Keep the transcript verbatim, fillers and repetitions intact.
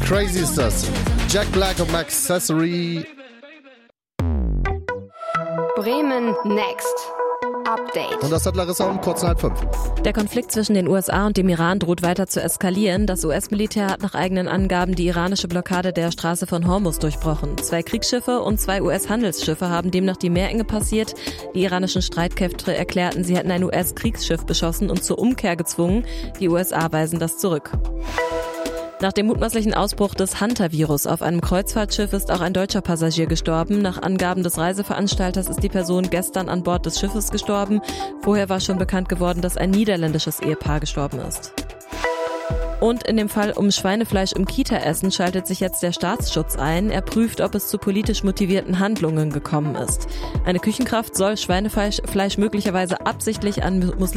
Crazy ist das. Jack Black und Accessory. Bremen Next. Update. Und das hat Larissa um kurz nach halb fünf. Der Konflikt zwischen den U S A und dem Iran droht weiter zu eskalieren. Das U S-Militär hat nach eigenen Angaben die iranische Blockade der Straße von Hormuz durchbrochen. Zwei Kriegsschiffe und zwei U S-Handelsschiffe haben demnach die Meerenge passiert. Die iranischen Streitkräfte erklärten, sie hätten ein U S-Kriegsschiff beschossen und zur Umkehr gezwungen. Die U S A weisen das zurück. Nach dem mutmaßlichen Ausbruch des Hunter-Virus auf einem Kreuzfahrtschiff ist auch ein deutscher Passagier gestorben. Nach Angaben des Reiseveranstalters ist die Person gestern an Bord des Schiffes gestorben. Vorher war schon bekannt geworden, dass ein niederländisches Ehepaar gestorben ist. Und in dem Fall um Schweinefleisch im Kita-Essen schaltet sich jetzt der Staatsschutz ein. Er prüft, ob es zu politisch motivierten Handlungen gekommen ist. Eine Küchenkraft soll Schweinefleisch Fleisch möglicherweise absichtlich an Muslimen